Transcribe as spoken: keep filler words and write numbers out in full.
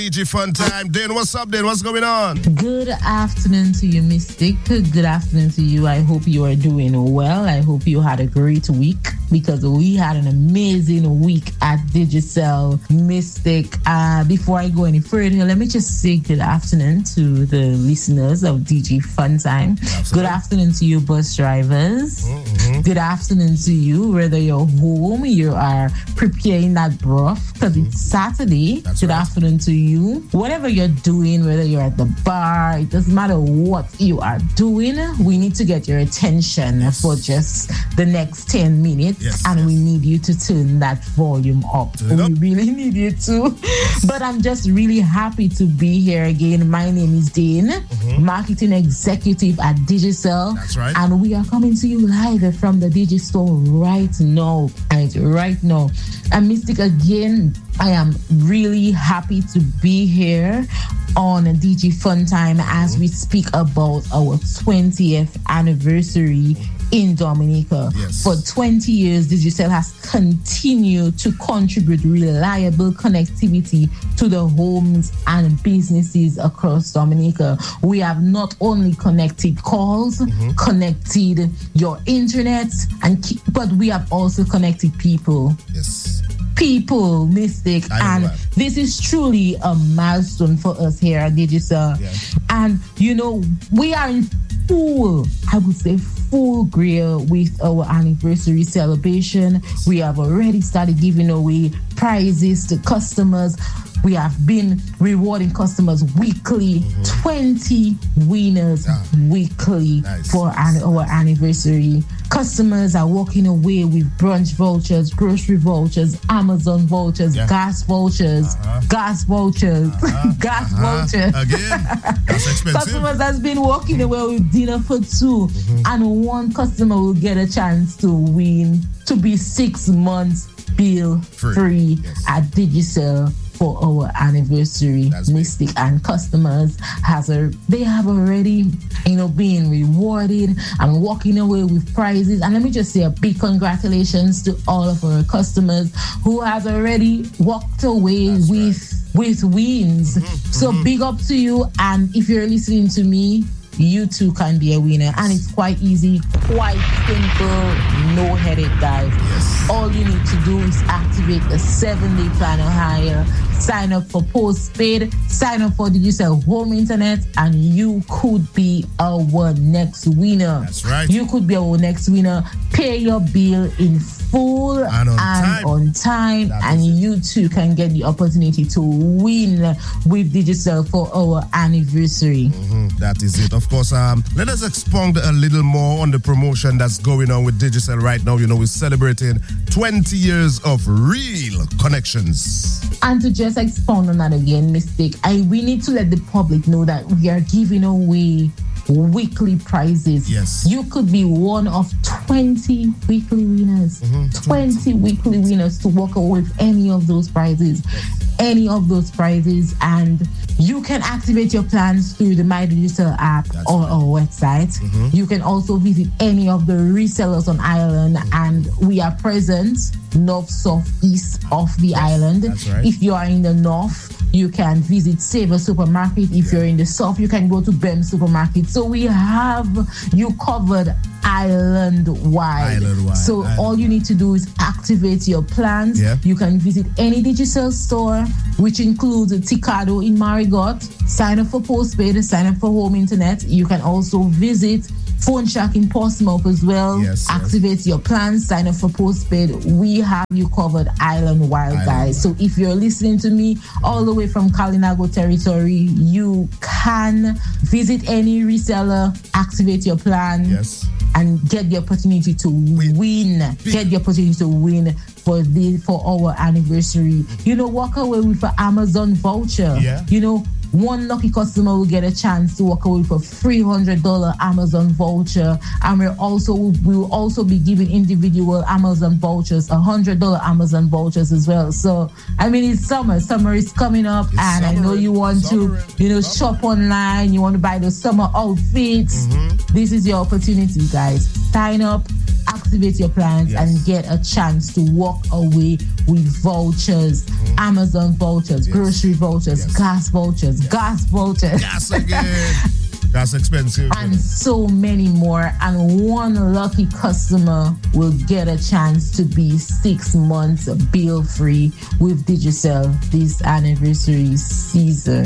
D J Fun Time. Dan, what's up, Dan? What's going on? Good afternoon to you, Mystic. Good afternoon to you. I hope you are doing well. I hope you had a great week because we had an amazing week at Digicel, Mystic. Uh, before I go any further, let me just say good afternoon to the listeners of D J Fun Time. Absolutely. Good afternoon to you, bus drivers. Mm-hmm. Good afternoon to you, whether you're home, you are preparing that broth because mm-hmm. it's Saturday. That's good right. afternoon to you. You, whatever you're doing, whether you're at the bar, it doesn't matter what you are doing, we need to get your attention yes. for just the next ten minutes yes, and yes. we need you to turn that volume up. We up. really need you to. Yes. But I'm just really happy to be here again. My name is Dane, mm-hmm. Marketing Executive at Digicel. That's right. And we are coming to you live from the Digistore right now. Right, right now. And Mystic, again, I am really happy to be here on D J Fun Time as we speak about our twentieth anniversary in Dominica. Yes. For twenty years, Digicel has continued to contribute reliable connectivity to the homes and businesses across Dominica. We have not only connected calls, mm-hmm. connected your internet, and keep, but we have also connected people. Yes. People, Mystic, and right. this is truly a milestone for us here at Digicel. Yes. And you know, we are in full, I would say full gear with our anniversary celebration. Yes. We have already started giving away prizes to customers. We have been rewarding customers weekly, mm-hmm. twenty winners ah, weekly nice. for an, our anniversary. Customers are walking away with brunch vouchers, grocery vouchers, Amazon vouchers, yeah. gas vouchers, uh-huh. gas vouchers, uh-huh. gas uh-huh. vouchers. Again, that's expensive. Customers has been walking away with dinner for two, mm-hmm. and one customer will get a chance to win to be six months bill free, free yes. at Digicel. For our anniversary. That's Mystic big. And customers has a they have already, you know, been rewarded and walking away with prizes. And let me just say a big congratulations to all of our customers who has already walked away That's with right. with wins. Mm-hmm. So mm-hmm. big up to you. And if you're listening to me, you too can be a winner. And it's quite easy, quite simple, no headache, guys. Yes. All you need to do is activate the seven-day plan or higher, sign up for postpaid, sign up for Digicel home internet, and you could be our next winner. That's right. You could be our next winner. Pay your bill in full and on and time, on time and you too can get the opportunity to win with Digicel for our anniversary. Mm-hmm. That is it. Of course, um, let us expound a little more on the promotion that's going on with Digicel right now. You know, we're celebrating twenty years of real connections. And to just expound on that again, Mystic, I we need to let the public know that we are giving away weekly prizes. Yes. You could be one of twenty weekly winners. Mm-hmm. twenty weekly winners to walk away with any of those prizes. Yes. Any of those prizes, and you can activate your plans through the My Digicel app That's or right. our website. Mm-hmm. You can also visit any of the resellers on island, mm-hmm. and we are present north, south, east of the yes. island. That's right. If you are in the north, you can visit Saver Supermarket. If yeah. you're in the south, you can go to B E M Supermarket. So we have you covered island-wide. Island-wide. So Island-wide. all you need to do is activate your plans. Yeah. You can visit any Digicel store, which includes Ticado in Marigot. Sign up for postpaid, sign up for home internet. You can also visit Phone Shack in Portsmouth as well. Yes, Activate yes. your plans, sign up for postpaid. We have you covered island-wide, Island guys. wide. So if you're listening to me all the way from Kalinago territory, you can visit any reseller, activate your plan, yes. and get the opportunity to win. win. Get the opportunity to win for the for our anniversary. You know, walk away with an Amazon voucher. Yeah. You know, one lucky customer will get a chance to walk away with a three hundred dollars Amazon voucher. And we're also, we will also be giving individual Amazon vouchers, one hundred dollars Amazon vouchers as well. So, I mean, it's summer. Summer is coming up, it's and I know you want summering. to, you know, summering. shop online. You want to buy those summer outfits. Mm-hmm. This is your opportunity, guys. Sign up, activate your plans, yes. and get a chance to walk away with vouchers, mm-hmm. Amazon vouchers, yes. grocery vouchers, yes. gas vouchers, yes. gas vouchers. Gas again. That's expensive. And so many more. And one lucky customer will get a chance to be six months bill free with Digicel this anniversary season.